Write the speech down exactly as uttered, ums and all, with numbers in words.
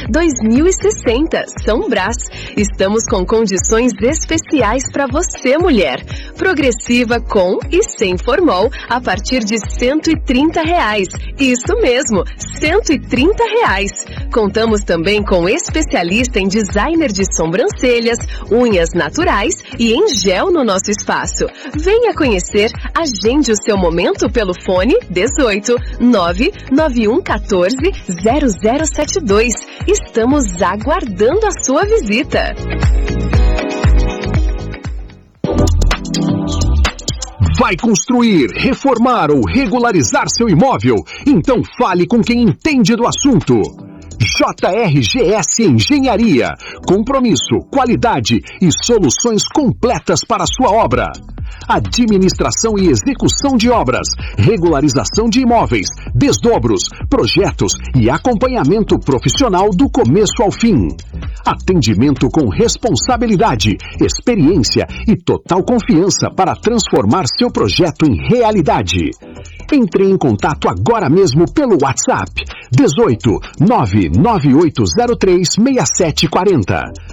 dois mil e sessenta, São Brás. Estamos com condições especiais para você, mulher. Progressiva com e sem formol a partir de cento e trinta reais. Isso mesmo, cento e trinta reais. Contamos também com especialista em designer de sobrancelhas, unhas naturais e em gel no nosso espaço. Venha conhecer, agende o seu momento pelo fone dezoito, nove nove um um quatro, zero zero sete dois. Estamos aguardando a sua visita. Vai construir, reformar ou regularizar seu imóvel? Então fale com quem entende do assunto. J R G S Engenharia. Compromisso, qualidade e soluções completas para a sua obra. Administração e execução de obras, regularização de imóveis, desdobros, projetos e acompanhamento profissional do começo ao fim. Atendimento com responsabilidade, experiência e total confiança para transformar seu projeto em realidade. Entre em contato agora mesmo pelo WhatsApp dezoito, nove nove oito zero três, seis sete quatro zero.